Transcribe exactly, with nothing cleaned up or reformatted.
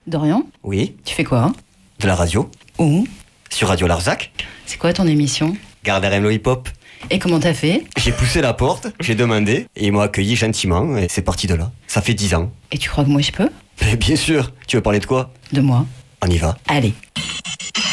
Dorian, Oui, tu fais quoi? de la radio. Où? Sur Radio Larzac. C'est quoi ton émission? Garde R M le hip-hop. Et comment t'as fait? J'ai poussé la porte, j'ai demandé, et ils m'ont accueilli gentiment, et c'est parti de là. Ça fait dix ans. Et tu crois que moi je peux? Mais bien sûr, tu veux parler de quoi? De moi. On y va. Allez.